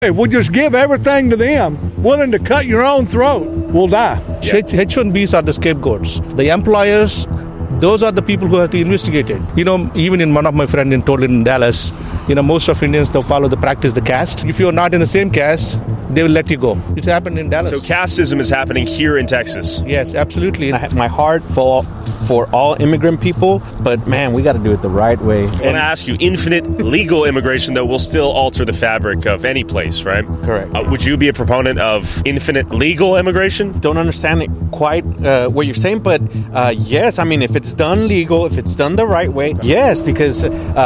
If we just give everything to them, willing to cut your own throat, we'll die. H-1Bs are the scapegoats. The employers, those are the people who have to investigate it. Even in one of my friends in Dallas, most of Indians, they'll follow the practice, the caste. If you're not in the same caste, they will let you go. It's happened in Dallas. So casteism is happening here in Texas. Yes, absolutely. I have my heart for all immigrant people, but man, we got to do it the right way. I want to ask you, infinite legal immigration, though, will still alter the fabric of any place, right? Correct. Would you be a proponent of infinite legal immigration? Don't understand it quite what you're saying, but yes, I mean, if it's done legal, if it's done the right way, yes, because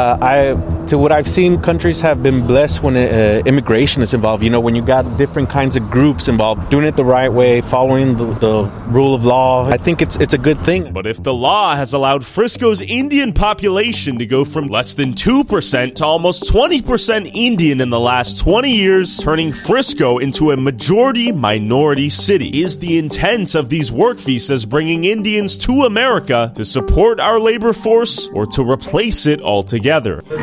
to what I've seen, countries have been blessed when immigration is involved. When you got different kinds of groups involved, doing it the right way, following the rule of law, I think it's a good thing. But if the law has allowed Frisco's Indian population to go from less than 2% to almost 20% Indian in the last 20 years, turning Frisco into a majority-minority city, is the intent of these work visas bringing Indians to America to support our labor force or to replace it altogether? To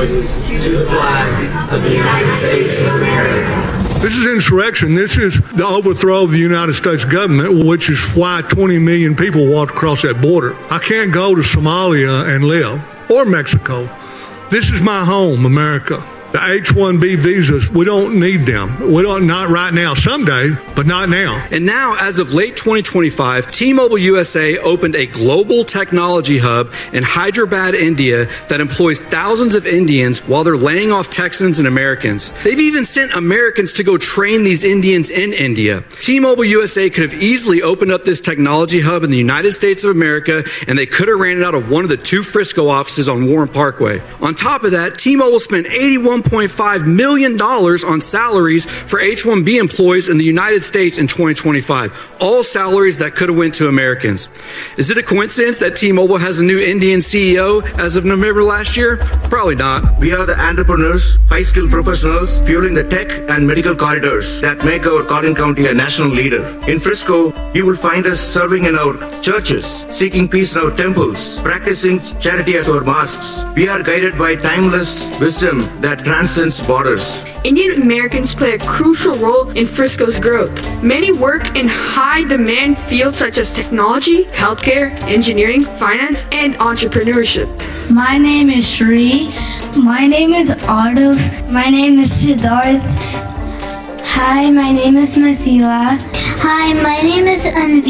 the flag of the United States of America. This is insurrection. This is the overthrow of the United States government, which is why 20 million people walked across that border. I can't go to Somalia and live, or Mexico. This is my home, America. The H-1B visas, we don't need them. We don't, not right now. Someday, but not now. And now, as of late 2025, T-Mobile USA opened a global technology hub in Hyderabad, India that employs thousands of Indians while they're laying off Texans and Americans. They've even sent Americans to go train these Indians in India. T-Mobile USA could have easily opened up this technology hub in the United States of America, and they could have ran it out of one of the 2 Frisco offices on Warren Parkway. On top of that, T-Mobile spent $81.5 million on salaries for H-1B employees in the United States in 2025. All salaries that could have went to Americans. Is it a coincidence that T-Mobile has a new Indian CEO as of November last year? Probably not. We are the entrepreneurs, high-skilled professionals, fueling the tech and medical corridors that make our Collin County a national leader. In Frisco, you will find us serving in our churches, seeking peace in our temples, practicing charity at our mosques. We are guided by timeless wisdom that transcends borders. Indian Americans play a crucial role in Frisco's growth. Many work in high-demand fields such as technology, healthcare, engineering, finance, and entrepreneurship. My name is Shri. My name is Ardav. My name is Siddharth. Hi, my name is Mathila. Hi, my name is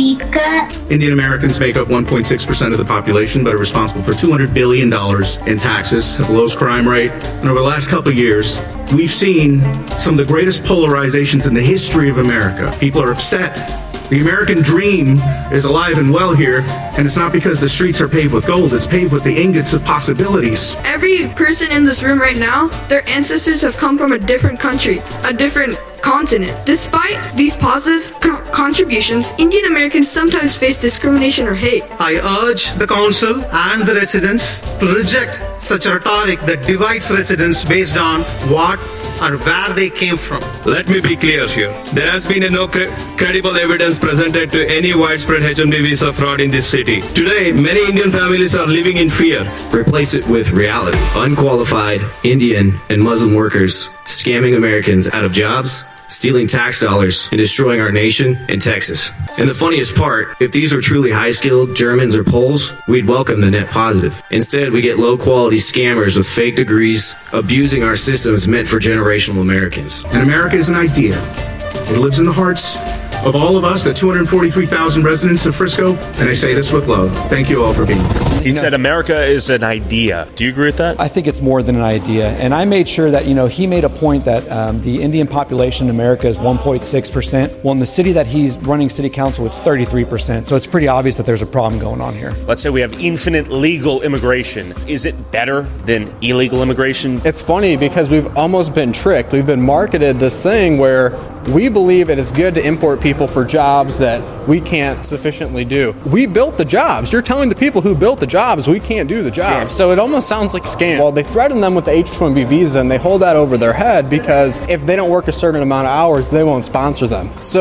Anvika. Indian Americans make up 1.6% of the population, but are responsible for $200 billion in taxes, have the lowest crime rate. And over the last couple of years, we've seen some of the greatest polarizations in the history of America. People are upset. The American dream is alive and well here, and it's not because the streets are paved with gold, it's paved with the ingots of possibilities. Every person in this room right now, their ancestors have come from a different country, a different continent. Despite these positive contributions, Indian Americans sometimes face discrimination or hate. I urge the council and the residents to reject such rhetoric that divides residents based on what or where they came from. Let me be clear here. There has been no credible evidence presented to any widespread H-1B visa fraud in this city. Today, many Indian families are living in fear. Replace it with reality. Unqualified Indian and Muslim workers scamming Americans out of jobs, stealing tax dollars, and destroying our nation in Texas. And the funniest part, if these were truly high-skilled Germans or Poles, we'd welcome the net positive. Instead, we get low-quality scammers with fake degrees, abusing our systems meant for generational Americans. And America is an idea. It lives in the hearts of all of us, the 243,000 residents of Frisco, and I say this with love. Thank you all for being here. He said America is an idea. Do you agree with that? I think it's more than an idea. And I made sure that, he made a point that the Indian population in America is 1.6%. Well, in the city that he's running city council, it's 33%. So it's pretty obvious that there's a problem going on here. Let's say we have infinite legal immigration. Is it better than illegal immigration? It's funny because we've almost been tricked. We've been marketed this thing where we believe it is good to import people for jobs that we can't sufficiently do. We built the jobs. You're telling the people who built the jobs we can't do the job. Yeah. So it almost sounds like scam. Well, they threaten them with the H-1B visa and they hold that over their head because if they don't work a certain amount of hours, they won't sponsor them. So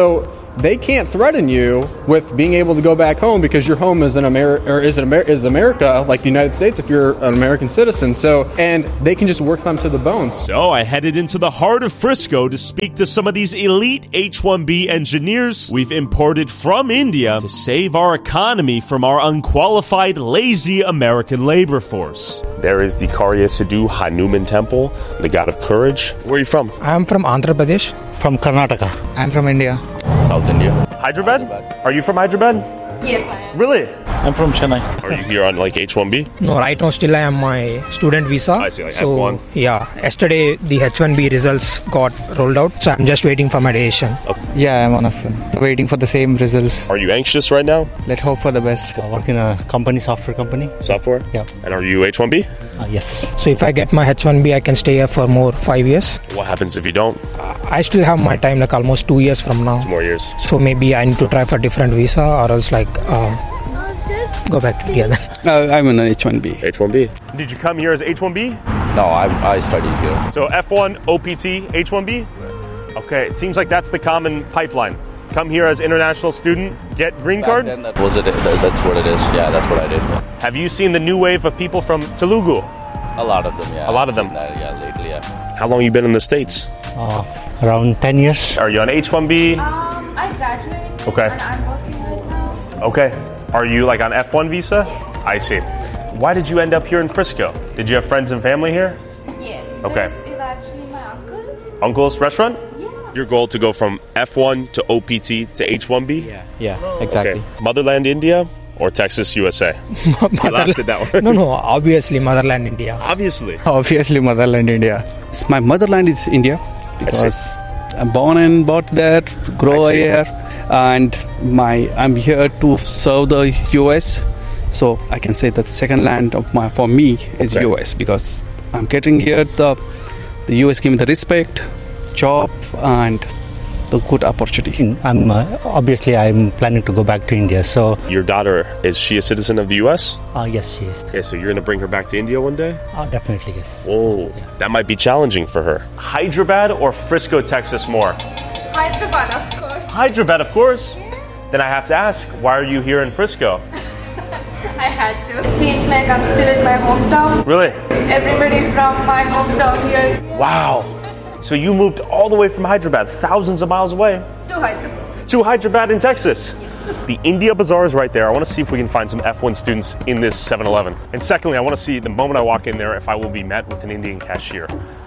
they can't threaten you with being able to go back home because your home is in America, like the United States, if you're an American citizen. So, and they can just work them to the bones. So I headed into the heart of Frisco to speak to some of these elite H-1B engineers we've imported from India to save our economy from our unqualified, lazy American labor force. There is the Karya Sidhu Hanuman Temple, the god of courage. Where are you from? I'm from Andhra Pradesh. From Karnataka. I'm from India. South India. Hyderabad? Are you from Hyderabad? Yes, I am. Really? I'm from Chennai. Are you here on like H-1B? No, right now still I am my student visa. I see, like F1. Yeah, yesterday the H-1B results got rolled out, so I'm just waiting for my decision. Okay. Yeah, I'm on F1. Waiting for the same results. Are you anxious right now? Let's hope for the best. I work in a software company. Software? Yeah. And are you H-1B? Yes. So if I get my H-1B, I can stay here for more 5 years. What happens if you don't? I still have my time, like almost 2 years from now. 2 more years. So maybe I need to try for different visa or else like go back to India then. I'm an H-1B. H-1B. Did you come here as H-1B? No, I studied here. So F1, OPT, H-1B? Okay, it seems like that's the common pipeline. Come here as international student, get green card? Then that's what it is. Yeah, that's what I did. Have you seen the new wave of people from Telugu? A lot of them, yeah. A lot of them? Lately, yeah. How long have you been in the States? Around 10 years. Are you on H-1B? I graduated. Okay. And I'm working right now. Okay. Are you like on F1 visa? Yes. I see. Why did you end up here in Frisco? Did you have friends and family here? Yes. Okay. This is actually my uncle's. Uncle's restaurant? Yeah. Your goal to go from F1 to OPT to H-1B? Yeah, exactly. Okay. Motherland India or Texas, USA? You laughed at that one. No, obviously Motherland India. Obviously Motherland India. My motherland is India because I'm born and brought there, grow here, and I'm here to serve the US. So I can say that the second land for me is US because I'm getting here. The US give me the respect, job, and the good opportunity. I'm planning to go back to India. So your daughter, is she a citizen of the US? Yes, she is. Okay, so you're going to bring her back to India one day? Definitely, yes. Oh, that might be challenging for her. Hyderabad or Frisco, Texas more? Hyderabad, of course. Hyderabad, of course. Then I have to ask, why are you here in Frisco? I had to. Feels like I'm still in my hometown. Really? Everybody from my hometown here. Wow. So you moved all the way from Hyderabad, thousands of miles away. To Hyderabad. To Hyderabad in Texas. Yes. The India Bazaar is right there. I want to see if we can find some F1 students in this 7-Eleven. And secondly, I want to see the moment I walk in there if I will be met with an Indian cashier.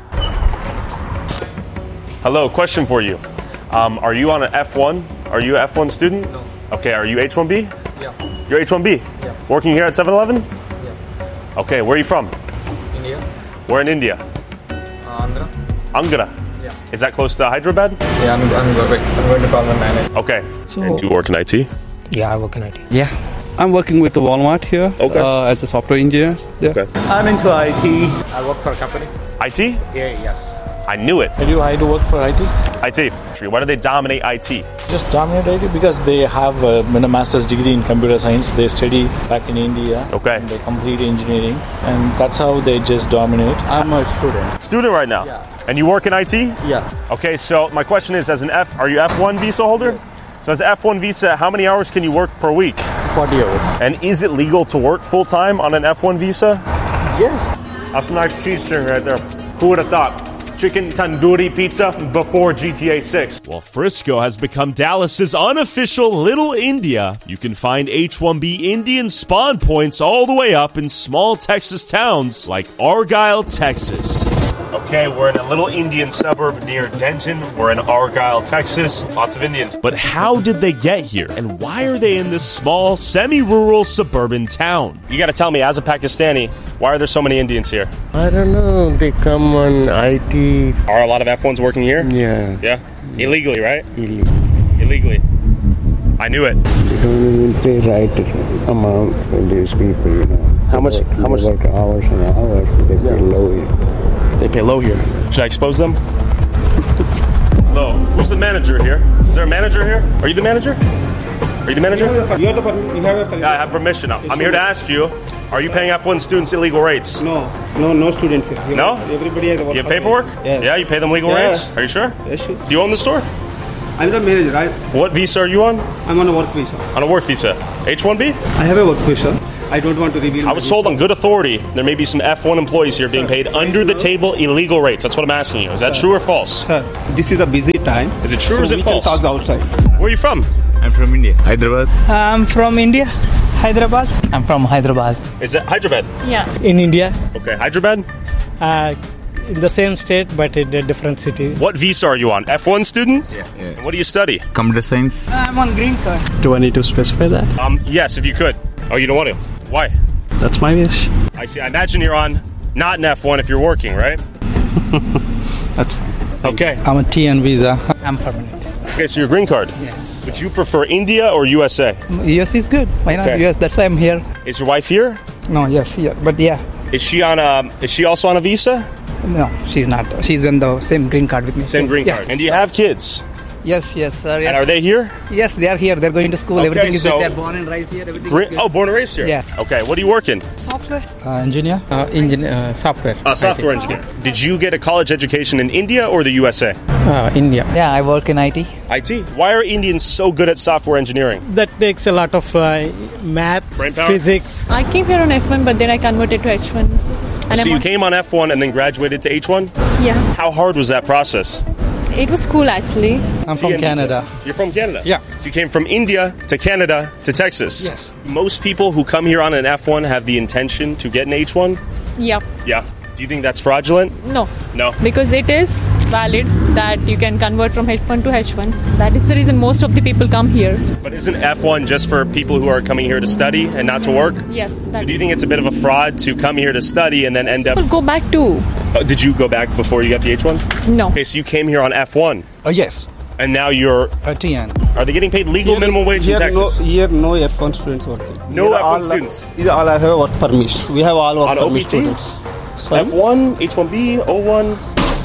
Hello, question for you. Are you on an F1? Are you an F1 student? No. Okay, are you H-1B? Yeah. You're H-1B? Yeah. Working here at 7-Eleven? Yeah. Okay, where are you from? India. Where in India? Andhra. Angara? Yeah. Is that close to Hyderabad? Yeah, I'm going to call my manager. Okay. So, and do you work in IT? Yeah, I work in IT. Yeah. I'm working with the Walmart here as a software engineer. Yeah. Okay. I'm into IT. I work for a company. IT? Yeah, yes. I knew it. I do work for IT. IT. Why do they dominate IT? Just dominate IT because they have a master's degree in computer science. They study back in India. Okay. And they complete engineering. And that's how they just dominate. I'm a student. Student right now? Yeah. And you work in IT? Yeah. Okay, so my question is, are you F1 visa holder? So as an F1 visa, how many hours can you work per week? 40 hours. And is it legal to work full-time on an F1 visa? Yes. That's a nice cheese string right there. Who would have thought? Chicken tandoori pizza before GTA 6. Well, Frisco has become Dallas's unofficial Little India. You can find H-1B Indian spawn points all the way up in small Texas towns like Argyle, Texas. Okay, we're in a little Indian suburb near Denton. We're in Argyle, Texas. Lots of Indians. But how did they get here? And why are they in this small, semi-rural suburban town? You gotta tell me, as a Pakistani, why are there so many Indians here? I don't know. They come on IT. Are a lot of F1s working here? Yeah. Yeah? Illegally, right? Illegally. I knew it. They don't even pay right amount for these people, you know. How much? They work hours and hours. They pay low here. They pay low here. Should I expose them? Hello. Who's the manager here? Is there a manager here? Are you the manager? Are you the manager? You have a permission. Yeah, I have permission. I'm here to ask you, are you paying F1 students illegal rates? No students here. No? Everybody has a work. You have paperwork? Yes. Yeah, you pay them legal rates? Are you sure? Yes, sure. Do you own the store? I'm the manager. What visa are you on? I'm on a work visa. On a work visa. H-1B? I have a work visa. I don't want to reveal. I was told on good authority there may be some F1 employees here being paid under the table illegal rates. That's what I'm asking you. Is that true or false? Sir, this is a busy time. Is it true or is it we false? Can talk outside. Where are you from? I'm from India. Hyderabad. I'm from India. Hyderabad. I'm from Hyderabad. Is it Hyderabad? Yeah. In India. Okay, Hyderabad? In the same state, but in a different city. What visa are you on? F1 student? Yeah. And what do you study? Computer science. I'm on green card. Do I need to specify that? Yes, if you could. Oh, you don't want to? Why? That's my wish. I see. I imagine you're on not an F1 if you're working, right? That's fine. Okay. I'm a TN visa. I'm permanent. Okay, so your green card. Yeah. Would you prefer India or USA? US is good. Why not US? That's why I'm here. Is your wife here? No, yes, here. But yeah. Is she also on a visa? No, she's not. She's on the same green card with me. Same green card. And do you have kids? Yes, sir. Yes. And are they here? Yes, they are here. They're going to school. Okay, everything is so good. They're born and raised here. Everything is good. Oh, born and raised here? Yeah. Okay, what do you work in? Software. Engineer. Software. Software engineer. Did you get a college education in India or the USA? India. Yeah, I work in IT. IT? Why are Indians so good at software engineering? That takes a lot of math, brain power? Physics. I came here on F1, but then I converted to H1. And So you came on F1 and then graduated to H1? Yeah. How hard was that process? It was cool, actually. I'm from Canada. You're from Canada? Yeah. So you came from India to Canada to Texas? Yes. Most people who come here on an F1 have the intention to get an H1? Yep. Yeah. Do you think that's fraudulent? No. No. Because it is valid that you can convert from H1 to H1. That is the reason most of the people come here. But isn't F1 just for people who are coming here to study and not to work? Yes. So do you think it's a bit of a fraud to come here to study and then end up... Go back too. Did you go back before you got the H1? No. Okay, so you came here on F1. Yes. And now you're... TN. Are they getting paid legal minimum wage in Texas? Here, no F1 students working. No F1 students? These all I have work permits. We have all work permit students. F1, H1B, O1?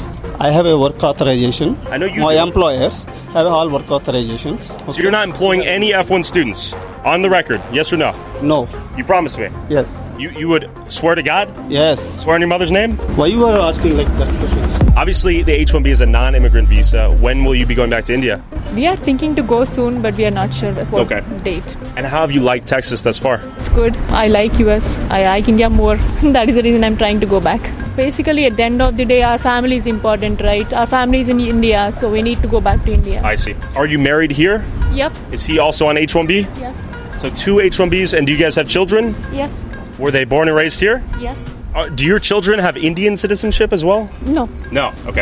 I have a work authorization. I know you My do. employers have all work authorizations. Okay. So you're not employing any F1 students? On the record, yes or no? No. You promise me? Yes. You would swear to God? Yes. Swear on your mother's name? Why you are asking like that questions? Obviously, the H1B is a non-immigrant visa. When will you be going back to India? We are thinking to go soon, but we are not sure what date. And how have you liked Texas thus far? It's good. I like US. I like India more. That is the reason I'm trying to go back. Basically, at the end of the day, our family is important, right? Our family is in India, so we need to go back to India. I see. Are you married here? Yep. Is he also on H1B? Yes. So 2 H1Bs, and do you guys have children? Yes. Were they born and raised here? Yes. Do your children have Indian citizenship as well? No. No. Okay.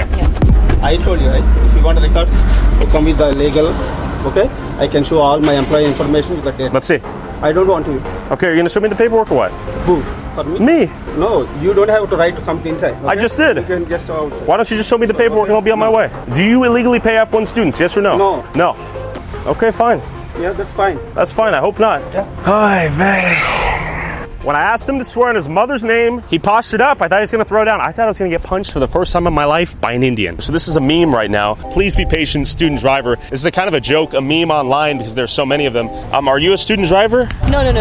I told you, right? If you want records to come with the legal, okay? I can show all my employee information with the date. Let's see. I don't want to. Okay, you're going to show me the paperwork or what? Who? For me? Me. No, you don't have to right to come inside. Okay? I just did. You can just out. Why don't you just show me the paperwork and I'll be on my way? Do you illegally pay F1 students, yes or no? No. No. Okay, fine. Yeah, that's fine. That's fine. I hope not. Yeah. Hi, man. When I asked him to swear on his mother's name, he postured up. I thought he was going to throw down. I thought I was going to get punched for the first time in my life by an Indian. So this is a meme right now. Please be patient, student driver. This is a kind of a joke, a meme online because there's so many of them. Are you a student driver? No, I'm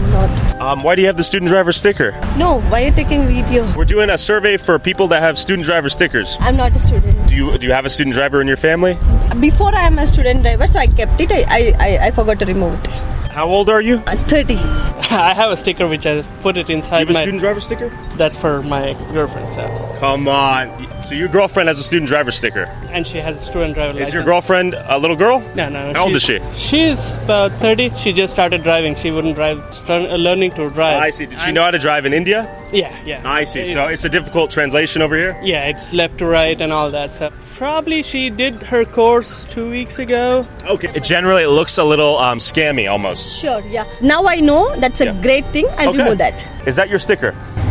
not. Why do you have the student driver sticker? No, why are you taking video? We're doing a survey for people that have student driver stickers. I'm not a student. Do you have a student driver in your family? Before I am a student driver, so I kept it. I forgot to remove it. How old are you? 30. I have a sticker which I put it inside. You have a student driver sticker? That's for my girlfriend, so. Come on. So your girlfriend has a student driver sticker? And she has a student driver license. Is your girlfriend a little girl? No. How old is she? She's about 30. She just started driving. She wouldn't drive, learning to drive. I see. Did she know how to drive in India? Yeah. I see. So it's a difficult translation over here? Yeah, it's left to right and all that. So probably she did her course 2 weeks ago. Okay. Generally, it looks a little scammy almost. Sure, yeah. Now I know that's a great thing. I'll remove that. Is that your sticker?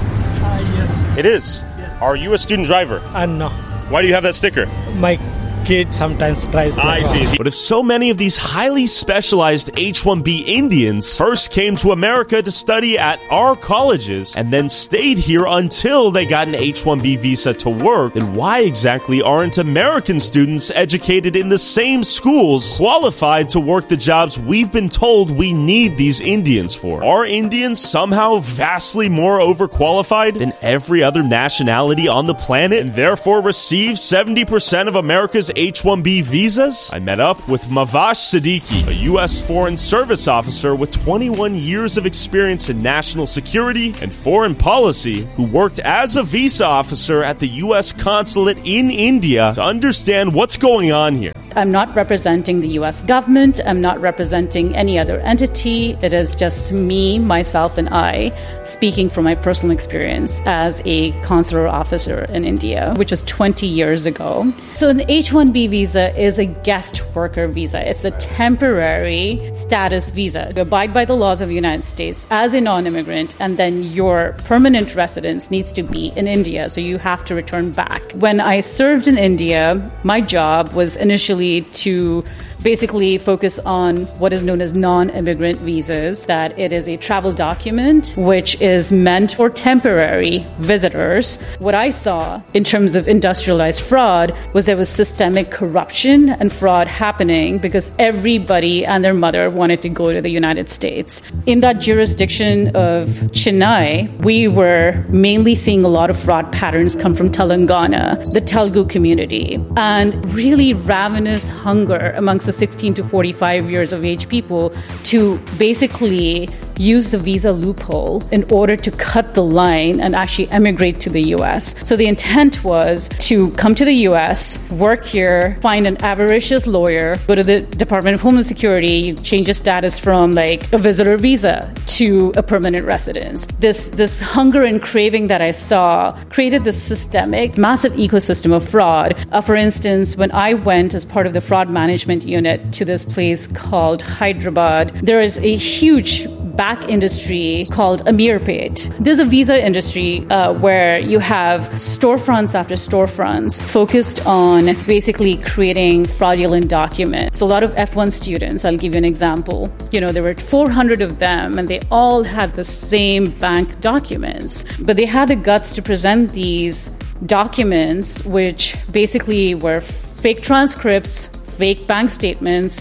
Yes. It is? Yes. Are you a student driver? No. Why do you have that sticker? My kid sometimes drives the car. I see. But if so many of these highly specialized H-1B Indians first came to America to study at our colleges and then stayed here until they got an H-1B visa to work, then why exactly aren't American students educated in the same schools qualified to work the jobs we've been told we need these Indians for? Are Indians somehow vastly more overqualified than every other nationality on the planet and therefore receive 70% of America's H-1B visas? I met up with Mavash Siddiqui, a U.S. Foreign Service officer with 21 years of experience in national security and foreign policy, who worked as a visa officer at the U.S. consulate in India to understand what's going on here. I'm not representing the U.S. government. I'm not representing any other entity. It is just me, myself, and I speaking from my personal experience as a consular officer in India, which was 20 years ago. So an H-1B visa is a guest worker visa. It's a temporary status visa. You abide by the laws of the United States as a non-immigrant, and then your permanent residence needs to be in India, so you have to return back. When I served in India, my job was initially to basically focus on what is known as non-immigrant visas, that it is a travel document which is meant for temporary visitors. What I saw in terms of industrialized fraud was there was systemic corruption and fraud happening because everybody and their mother wanted to go to the United States. In that jurisdiction of Chennai, we were mainly seeing a lot of fraud patterns come from Telangana, the Telugu community, and really ravenous hunger amongst the 16 to 45 years of age people to basically use the visa loophole in order to cut the line and actually emigrate to the U.S. So the intent was to come to the U.S., work here, find an avaricious lawyer, go to the Department of Homeland Security, you change your status from like a visitor visa to a permanent residence. This hunger and craving that I saw created this systemic, massive ecosystem of fraud. For instance, when I went as part of the fraud management unit to this place called Hyderabad, there is a huge back industry called Amirpet. There's a visa industry where you have storefronts after storefronts focused on basically creating fraudulent documents. A lot of F1 students, I'll give you an example. There were 400 of them and they all had the same bank documents, but they had the guts to present these documents, which basically were fake transcripts, fake bank statements,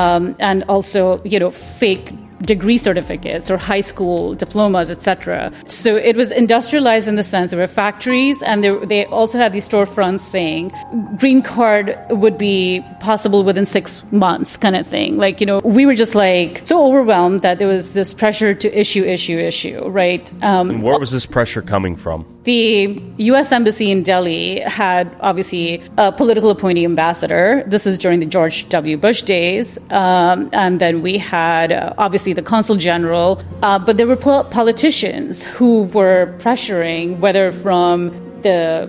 and also, fake degree certificates or high school diplomas, etc. So it was industrialized in the sense there were factories, and they also had these storefronts saying green card would be possible within 6 months kind of thing. We were just so overwhelmed that there was this pressure to issue, right? And where was this pressure coming from? The U.S. Embassy in Delhi had, obviously, a political appointee ambassador. This is during the George W. Bush days. And then we had, obviously, the consul general. But there were politicians who were pressuring, whether from the,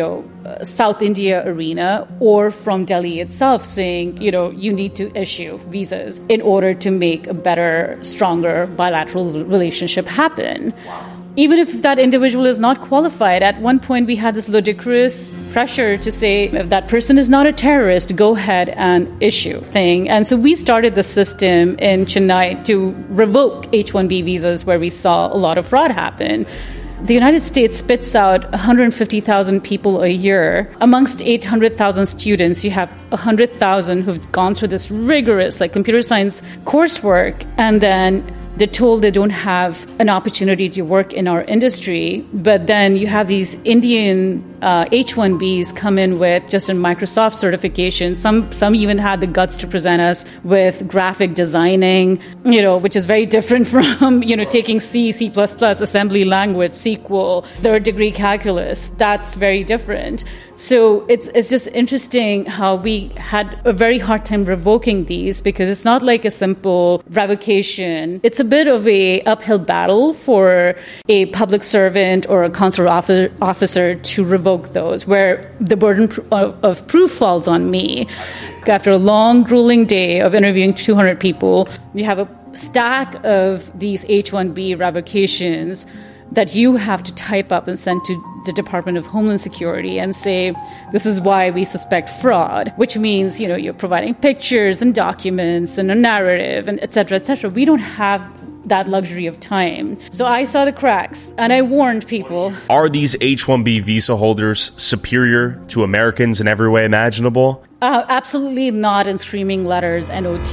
South India arena or from Delhi itself, saying, you need to issue visas in order to make a better, stronger bilateral relationship happen. Wow. Even if that individual is not qualified, at one point we had this ludicrous pressure to say, if that person is not a terrorist, go ahead and issue thing. And so we started the system in Chennai to revoke H-1B visas where we saw a lot of fraud happen. The United States spits out 150,000 people a year. Amongst 800,000 students, you have 100,000 who've gone through this rigorous computer science coursework, and then they're told they don't have an opportunity to work in our industry. But then you have these Indian H-1Bs come in with just a Microsoft certification. Some even had the guts to present us with graphic designing, which is very different from, taking C, C++, assembly language, SQL, third degree calculus. That's very different. So it's just interesting how we had a very hard time revoking these, because it's not like a simple revocation. It's a bit of a uphill battle for a public servant or a consular officer to revoke those, where the burden of proof falls on me. After a long, grueling day of interviewing 200 people, you have a stack of these H-1B revocations that you have to type up and send to the Department of Homeland Security and say, this is why we suspect fraud, which means, you're providing pictures and documents and a narrative and et cetera, we don't have that luxury of time. So I saw the cracks and I warned people. Are these H-1B visa holders superior to Americans in every way imaginable? Absolutely not in screaming letters, NOT.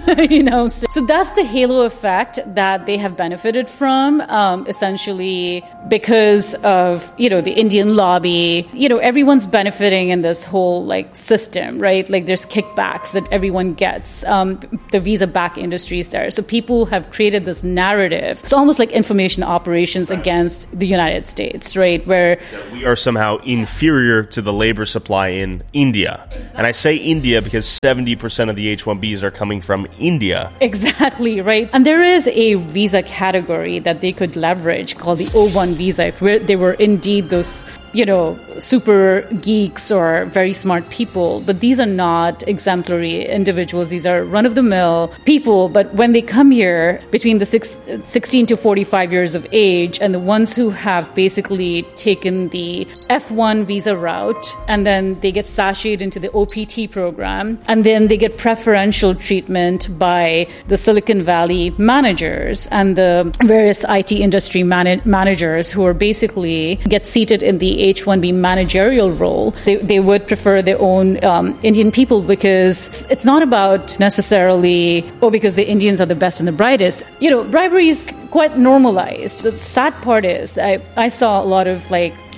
So that's the halo effect that they have benefited from, essentially because of, the Indian lobby. Everyone's benefiting in this whole system, right? Like there's kickbacks that everyone gets. The visa back industry is there. So people have created this narrative. It's almost like information operations against the United States, right? Where we are somehow inferior to the labor supply in India. And I say India because 70% of the H-1Bs are coming from India. Exactly, right? And there is a visa category that they could leverage called the O1 visa, if they were indeed those super geeks or very smart people. But these are not exemplary individuals. These are run-of-the-mill people. But when they come here between the 16 to 45 years of age, and the ones who have basically taken the F1 visa route, and then they get sashayed into the OPT program, and then they get preferential treatment by the Silicon Valley managers and the various IT industry managers who are basically get seated in the H-1B managerial role. They would prefer their own Indian people, because it's not about necessarily, because the Indians are the best and the brightest. Bribery is quite normalized. The sad part is I saw a lot of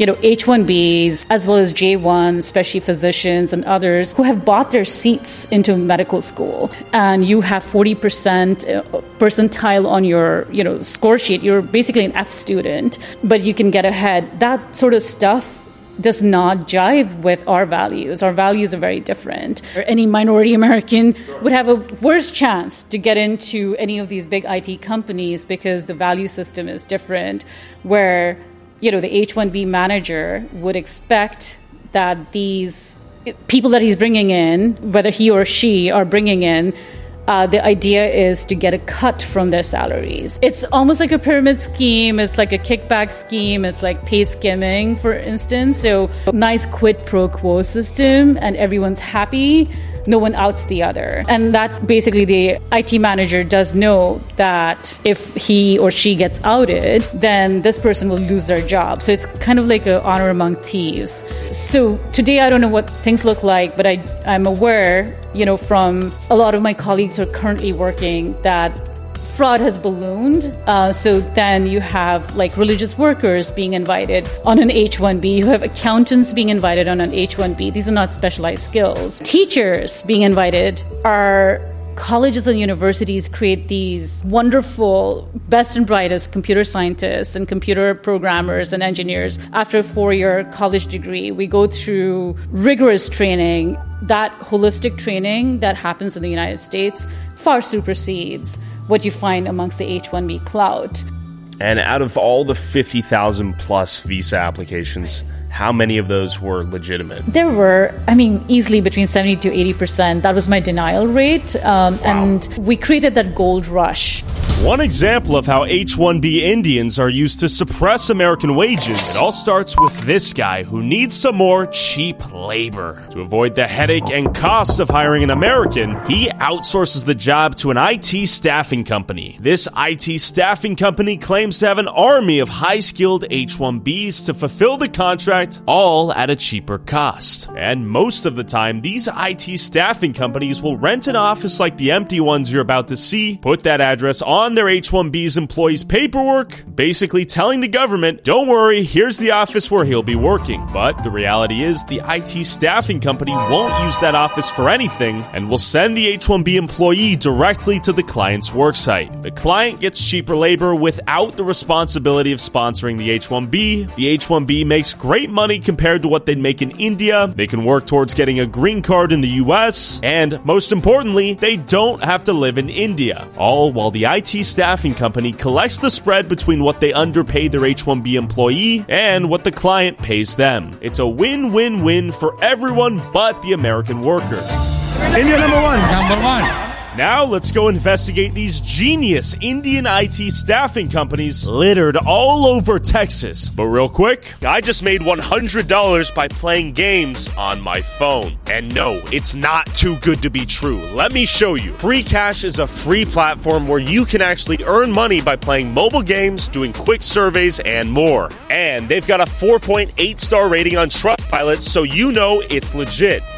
H-1Bs as well as J-1s, especially physicians and others who have bought their seats into medical school, and you have 40% percentile on your score sheet. You're basically an F student, but you can get ahead. That sort of stuff does not jive with our values. Our values are very different. Any minority American would have a worse chance to get into any of these big IT companies because the value system is different, where the H-1B manager would expect that these people that he's bringing in, whether he or she are bringing in, the idea is to get a cut from their salaries. It's almost like a pyramid scheme. It's like a kickback scheme. It's like pay skimming, for instance. So nice quid pro quo system, and everyone's happy. No one outs the other. And that basically the IT manager does know that if he or she gets outed, then this person will lose their job. So it's kind of like an honor among thieves. So today, I don't know what things look like, but I'm aware, from a lot of my colleagues who are currently working, that fraud has ballooned. So then you have religious workers being invited on an H-1B. You have accountants being invited on an H-1B. These are not specialized skills. Teachers being invited. Our colleges and universities create these wonderful, best and brightest computer scientists and computer programmers and engineers. After a 4-year college degree, we go through rigorous training. That holistic training that happens in the United States far supersedes what you find amongst the H-1B clout. And out of all the 50,000 plus visa applications, how many of those were legitimate? There were, easily between 70 to 80%. That was my denial rate. And we created that gold rush. One example of how H-1B Indians are used to suppress American wages, it all starts with this guy who needs some more cheap labor. To avoid the headache and costs of hiring an American, he outsources the job to an IT staffing company. This IT staffing company claims to have an army of high-skilled H-1Bs to fulfill the contract, all at a cheaper cost. And most of the time, these IT staffing companies will rent an office like the empty ones you're about to see, put that address on their H-1B's employees' paperwork, basically telling the government, don't worry, here's the office where he'll be working. But the reality is, the IT staffing company won't use that office for anything and will send the H-1B employee directly to the client's worksite. The client gets cheaper labor without the responsibility of sponsoring the H-1B. The H-1B makes great money compared to what they'd make in India. They can work towards getting a green card in the US. And most importantly, they don't have to live in India. All while the IT staffing company collects the spread between what they underpay their H-1B employee and what the client pays them. It's a win-win-win for everyone but the American worker. India number one. Number one. Now let's go investigate these genius Indian IT staffing companies littered all over Texas. But real quick, I just made $100 by playing games on my phone. And no, it's not too good to be true. Let me show you. FreeCash is a free platform where you can actually earn money by playing mobile games, doing quick surveys, and more. And they've got a 4.8 star rating on Trustpilot, so you know it's legit.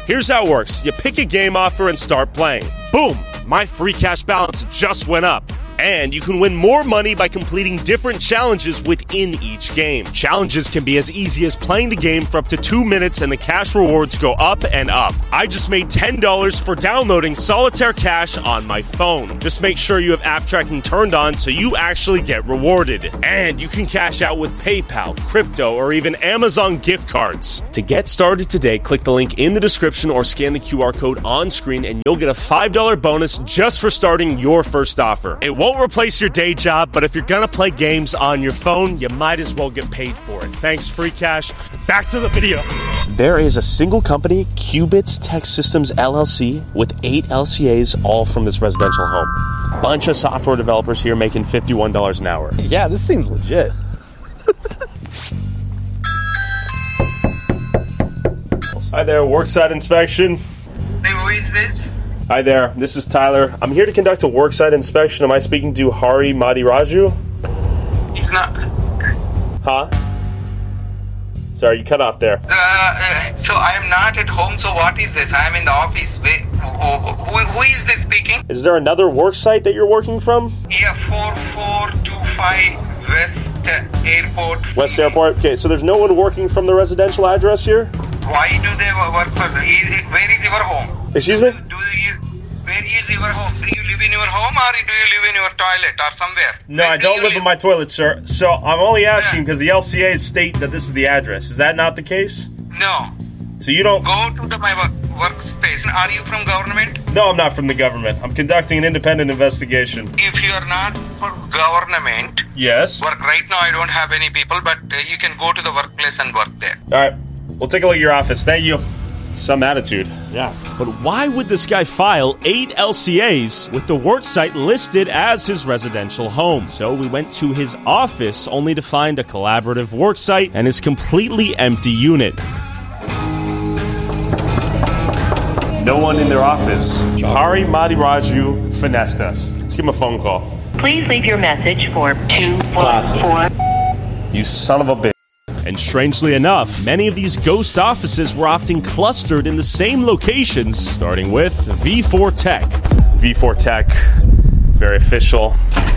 Here's how it works. You pick a game offer and start playing. Boom! My free cash balance just went up. And you can win more money by completing different challenges within each game. Challenges can be as easy as playing the game for up to 2 minutes and the cash rewards go up and up. I just made $10 for downloading Solitaire Cash on my phone. Just make sure you have app tracking turned on so you actually get rewarded. And you can cash out with PayPal, crypto, or even Amazon gift cards. To get started today, click the link in the description or scan the QR code on screen and you'll get a $5 bonus just for starting your first offer. It won't replace your day job, but if you're gonna play games on your phone, you might as well get paid for it. Thanks, Free Cash. Back to the video. There is a single company, Qubits Tech Systems LLC, with 8 LCAs, all from this residential home. Bunch of software developers here making $51 an hour. Yeah, this seems legit. Hi there, worksite inspection. Hey, who is this? Hi there, this is Tyler. I'm here to conduct a worksite inspection. Am I speaking to Hari Madiraju? It's not. Huh? Sorry, you cut off there. So I am not at home, so what is this? I am in the office. Who is this speaking? Is there another worksite that you're working from? Yeah, 4425 West Airport. West Airport? Okay, so there's no one working from the residential address here? Why do they work for where is your home? Excuse me? Where is your home? Do you live in your home or do you live in your toilet or somewhere? No, I don't live in my toilet, sir. So I'm only asking because the LCAs state that this is the address. Is that not the case? No. So you don't... Go to my workspace. Are you from government? No, I'm not from the government. I'm conducting an independent investigation. If you are not from government... Yes? Work right now, I don't have any people, but you can go to the workplace and work there. All right. We'll take a look at your office. Thank you. Some attitude. Yeah. But why would this guy file 8 LCAs with the worksite listed as his residential home? So we went to his office only to find a collaborative worksite and his completely empty unit. No one in their office. Hari Madiraju finessed us. Let's give him a phone call. Please leave your message for 214. You son of a bitch. And strangely enough, many of these ghost offices were often clustered in the same locations, starting with V4 Tech. V4 Tech, very official.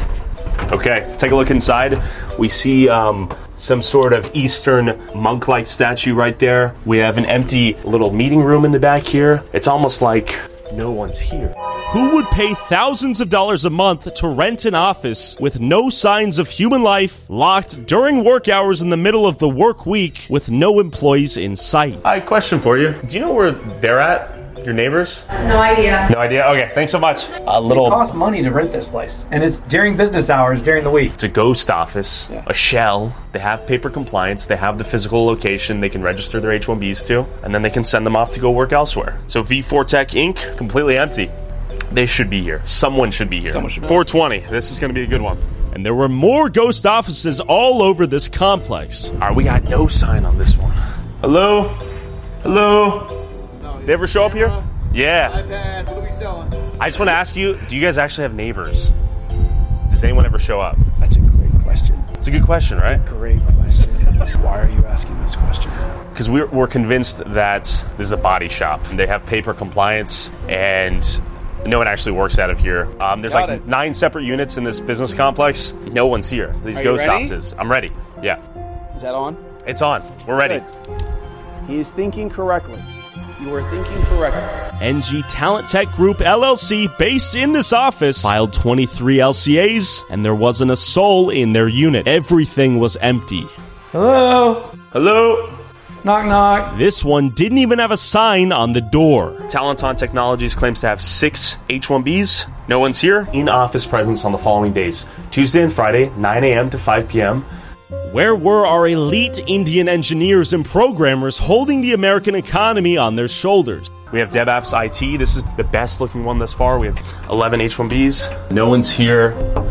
Okay, take a look inside. We see some sort of Eastern monk-like statue right there. We have an empty little meeting room in the back here. It's almost like no one's here. Who would pay thousands of dollars a month to rent an office with no signs of human life, locked during work hours in the middle of the work week with no employees in sight? I have a question for you. Do you know where they're at? Your neighbors? No idea. No idea? Okay, thanks so much. It costs money to rent this place. And it's during business hours, during the week. It's a ghost office, a shell. They have paper compliance. They have the physical location they can register their H-1Bs to, and then they can send them off to go work elsewhere. So V4 Tech Inc., completely empty. They should be here. Someone should be here. 420. This is going to be a good one. And there were more ghost offices all over this complex. All right, we got no sign on this one. Hello? Hello? They ever show up here? Yeah. iPad, what are we selling? I just want to ask you, do you guys actually have neighbors? Does anyone ever show up? That's a great question. It's a good question, right? Great question. Why are you asking this question? Because we're convinced that this is a body shop. They have paper compliance, and no one actually works out of here. There's like 9 separate units in this business complex. No one's here. These ghost offices. I'm ready. Yeah. Is that on? It's on. We're ready. Good. He is thinking correctly. You are thinking correctly. NG Talent Tech Group LLC, based in this office, filed 23 LCAs, and there wasn't a soul in their unit. Everything was empty. Hello? Hello? Knock, knock. This one didn't even have a sign on the door. Talenton Technologies claims to have 6 H-1Bs. No one's here. In-office presence on the following days. Tuesday and Friday, 9 a.m. to 5 p.m. Where were our elite Indian engineers and programmers holding the American economy on their shoulders? We have DevApps IT. This is the best looking one thus far. We have 11 H-1Bs. No one's here.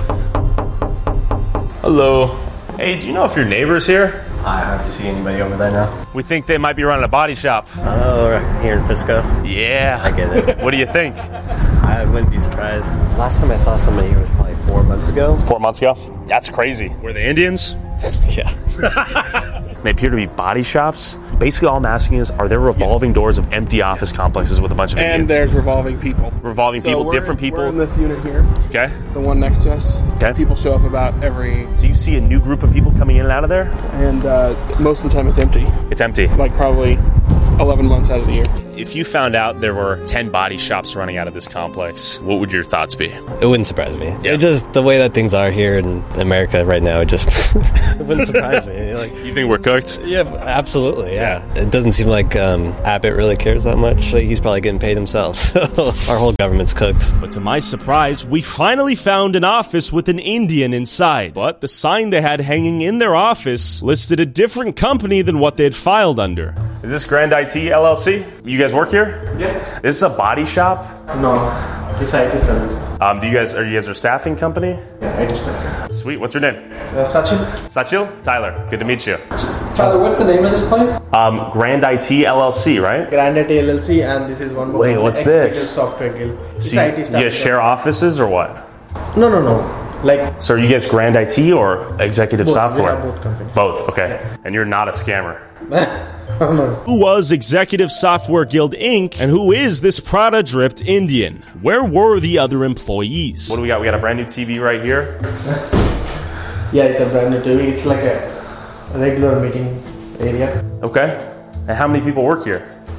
Hello. Hey, do you know if your neighbor's here? I hardly see anybody over there now. We think they might be running a body shop. Oh, here in Frisco? Yeah. I get it. What do you think? I wouldn't be surprised. Last time I saw somebody here was probably 4 months ago. 4 months ago? That's crazy. Were they Indians? Yeah. They appear to be body shops. Basically, all I'm asking is, are there revolving doors of empty office complexes with a bunch of Indians? And there's revolving people. Revolving people, different people? We're in this unit here. Okay. The one next to us. Okay. People show up about every... So you see a new group of people coming in and out of there? And most of the time it's empty. It's empty? Like probably 11 months out of the year. If you found out there were 10 body shops running out of this complex, what would your thoughts be? It wouldn't surprise me. Yeah. It just, the way that things are here in America right now, it just it wouldn't surprise me. Like, you think we're cooked? Yeah, absolutely, yeah. It doesn't seem like Abbott really cares that much. Like, he's probably getting paid himself, so our whole government's cooked. But to my surprise, we finally found an office with an Indian inside. But the sign they had hanging in their office listed a different company than what they had filed under. Is this Grand IT LLC? You guys work here? Yeah. This is a body shop? No, it's IT service. Are you guys a staffing company? Yeah, IT staffing. Sweet. What's your name? Sachil. Sachil? Tyler. Good to meet you. Tyler, what's the name of this place? Grand IT LLC, right? Grand IT LLC, and this is one more. Wait, what's this? Software Guild. It's So IT you staffing. guys share offices or what? No. Like, So are you guys Grand IT or Executive both. Software? We have both companies. Both, okay. And you're not a scammer. No. Who was Executive Software Guild Inc. and who is this Prada-dripped Indian? Where were the other employees? What do we got? We got a brand new TV right here. Yeah, it's a brand new TV. It's like a regular meeting area. Okay. And how many people work here?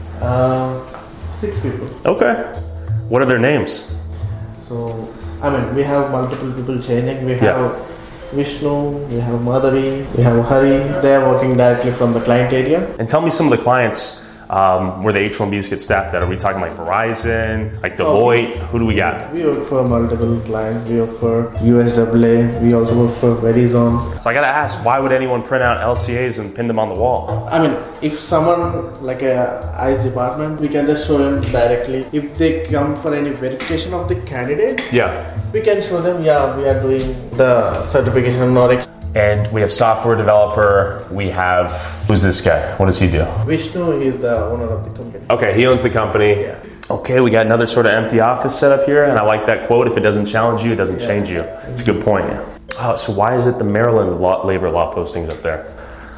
6 people. Okay. What are their names? So, we have multiple people changing. We have Vishnu, we have Madhavi, we have Hari. They are working directly from the client area. And tell me some of the clients where the H-1Bs get staffed at. Are we talking like Verizon, like Deloitte? Who do we got? We work for multiple clients. We work for USAA. We also work for Verizon. So I gotta ask, why would anyone print out LCAs and pin them on the wall? If someone like a ICE department, we can just show them directly. If they come for any verification of the candidate, we can show them, we are doing the certification or And we have software developer. We have, who's this guy? What does he do? Vishnu is the owner of the company. Okay, he owns the company. Yeah. Okay, we got another sort of empty office set up here, and I like that quote, if it doesn't challenge you, it doesn't change you. It's a good point. So why is it the Maryland labor law postings up there?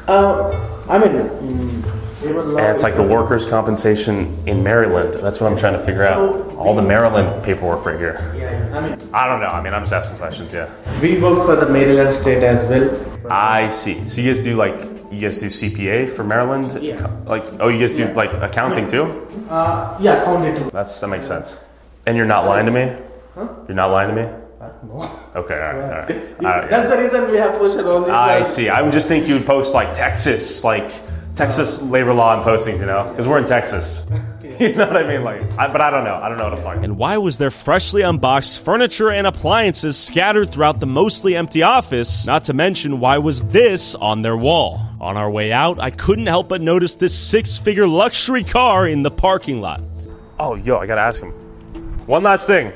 And it's like the workers' compensation in Maryland. That's what I'm trying to figure out. All the Maryland paperwork right here. I don't know. I'm just asking questions, We work for the Maryland state as well. I see. So you guys do CPA for Maryland? Yeah. You guys do accounting too? Accounting too. That makes sense. And you're not lying to me? Huh? You're not lying to me? No. Okay, all right. That's the reason we have posted all these. I see. I would just think you would post Texas labor law and postings, because we're in Texas. You know what I mean? But I don't know. I don't know what I'm talking about. And why was there freshly unboxed furniture and appliances scattered throughout the mostly empty office? Not to mention, why was this on their wall? On our way out, I couldn't help but notice this 6-figure luxury car in the parking lot. Oh, I gotta ask him. One last thing.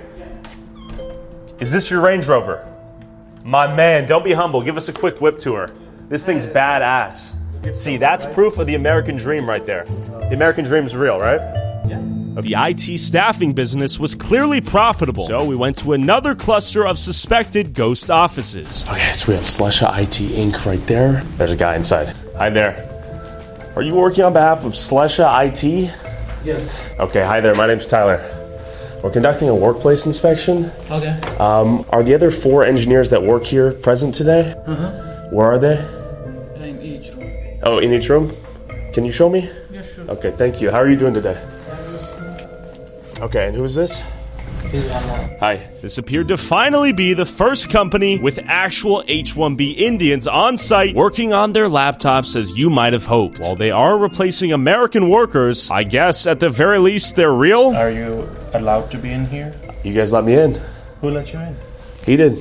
Is this your Range Rover? My man, don't be humble. Give us a quick whip tour. This thing's badass. See, that's proof of the American dream right there. The American dream's real, right? Yeah. The IT staffing business was clearly profitable, so we went to another cluster of suspected ghost offices. Okay, so we have Slesha IT Inc. right there. There's a guy inside. Hi there. Are you working on behalf of Slesha IT? Yes. Okay, hi there. My name's Tyler. We're conducting a workplace inspection. Okay. Are the other 4 engineers that work here present today? Where are they? In each room. Oh, in each room? Can you show me? Yeah, sure. Okay, thank you. How are you doing today? Okay, and who is this? Hi. This appeared to finally be the first company with actual H-1B Indians on site working on their laptops as you might have hoped. While they are replacing American workers, I guess at the very least they're real. Are you allowed to be in here? You guys let me in. Who let you in? He did.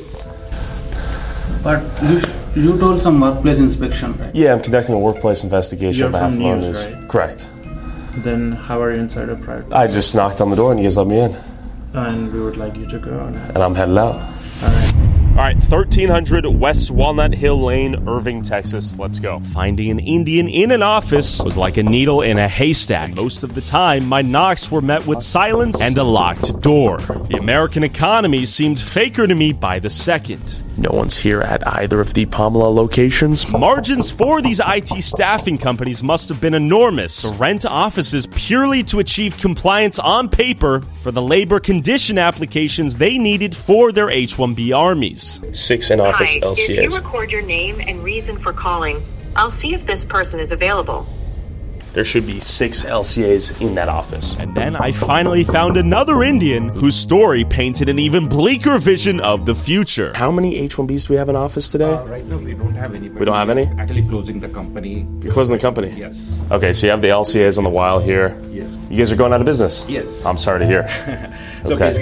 But you told some workplace inspection, right? Yeah, I'm conducting a workplace investigation. You're from News, right? Correct. Then how are you inside a private? I just knocked on the door and you guys let me in. And we would like you to go. And I'm heading out. All right, 1300 West Walnut Hill Lane, Irving, Texas. Let's go. Finding an Indian in an office was like a needle in a haystack. Most of the time, my knocks were met with silence and a locked door. The American economy seemed faker to me by the second. No one's here at either of the Pamela locations. Margins for these IT staffing companies must have been enormous to rent offices purely to achieve compliance on paper for the labor condition applications they needed for their H-1B armies. 6 in-office Hi, LCAs. if you record your name and reason for calling, I'll see if this person is available. There should be 6 LCAs in that office. And then I finally found another Indian whose story painted an even bleaker vision of the future. How many H-1Bs do we have in office today? Right now, we don't have any. We don't have any? Actually closing the company. You're closing the company? Yes. Okay, so you have the LCAs on the wile here. Yes. You guys are going out of business? Yes. I'm sorry to hear. So Okay.